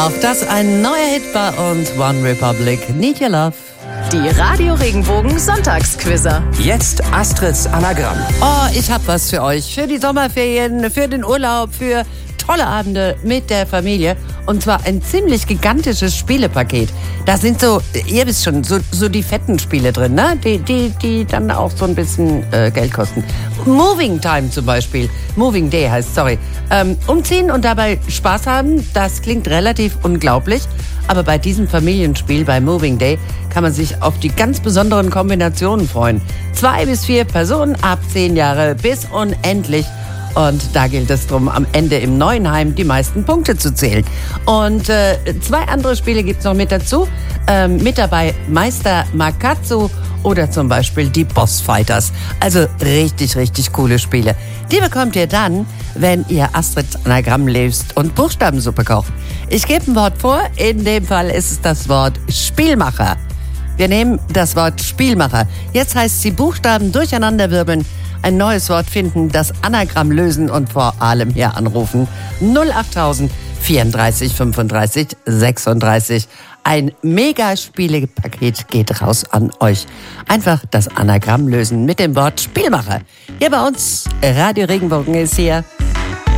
Auch das ein neuer Hit bei uns, One Republic, Need Your Love. Die Radio Regenbogen Sonntagsquizzer. Jetzt Astrids Anagramm. Oh, ich hab was für euch. Für die Sommerferien, für den Urlaub, für tolle Abende mit der Familie. Und zwar ein ziemlich gigantisches Spielepaket. Da sind so, ihr wisst schon, so die fetten Spiele drin, ne? Die dann auch so ein bisschen Geld kosten. Moving Time zum Beispiel. Moving Day heißt, sorry. Umziehen und dabei Spaß haben, das klingt relativ unglaublich. Aber bei diesem Familienspiel, bei Moving Day, kann man sich auf die ganz besonderen Kombinationen freuen. 2 bis 4 Personen ab 10 Jahre bis unendlich. Und da gilt es darum, am Ende im neuen Heim die meisten Punkte zu zählen. Und 2 andere Spiele gibt's noch mit dazu. Mit dabei Meister Makatsu oder zum Beispiel die Bossfighters. Also richtig, richtig coole Spiele. Die bekommt ihr dann, wenn ihr Astrids Anagramm lest und Buchstabensuppe kocht. Ich gebe ein Wort vor. In dem Fall ist es das Wort Spielmacher. Wir nehmen das Wort Spielmacher. Jetzt heißt sie Buchstaben durcheinanderwirbeln, ein neues Wort finden, das Anagramm lösen und vor allem hier anrufen. 08000 34 35 36. Ein Mega-Spielepaket geht raus an euch. Einfach das Anagramm lösen mit dem Wort Spielmacher. Hier bei uns, Radio Regenbogen ist hier.